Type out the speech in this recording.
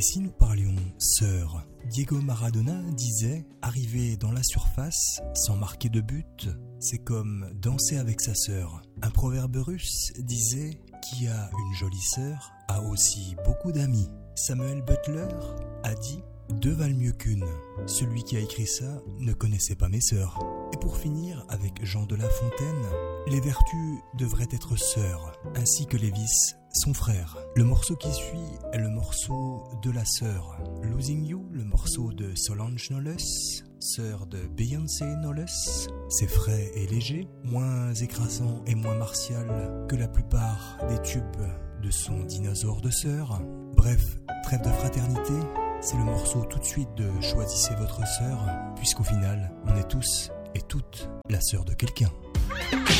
si nous parlions sœur? Diego Maradona disait « Arriver dans la surface sans marquer de but, c'est comme danser avec sa sœur ». Un proverbe russe disait « Qui a une jolie sœur a aussi beaucoup d'amis ». Samuel Butler a dit « Deux valent mieux qu'une ». Celui qui a écrit ça ne connaissait pas mes sœurs. Et pour finir, avec Jean de La Fontaine, les vertus devraient être sœurs, ainsi que les vices son frère. Le morceau qui suit est le morceau de la sœur. Losing You, le morceau de Solange Knowles, sœur de Beyoncé Knowles. C'est frais et léger, moins écrasant et moins martial que la plupart des tubes de son dinosaure de sœur. Bref, trêve de fraternité, c'est le morceau tout de suite de Choisissez votre sœur, puisqu'au final, on est tous et toutes la sœur de quelqu'un.